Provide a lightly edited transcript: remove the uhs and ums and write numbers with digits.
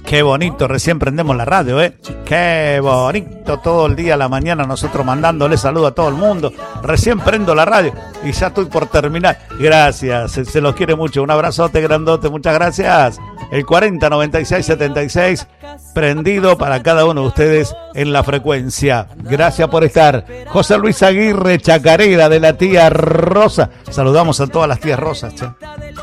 Qué bonito, recién prendemos la radio, Qué bonito, todo el día a la mañana nosotros mandándole saludo a todo el mundo. Recién prendo la radio y ya estoy por terminar. Gracias, se los quiere mucho. Un abrazote grandote, muchas gracias. El 409676 prendido para cada uno de ustedes en la frecuencia. Gracias por estar. José Luis Aguirre, chacarera de la tía Rosa. Saludamos a todas las tías Rosas, che.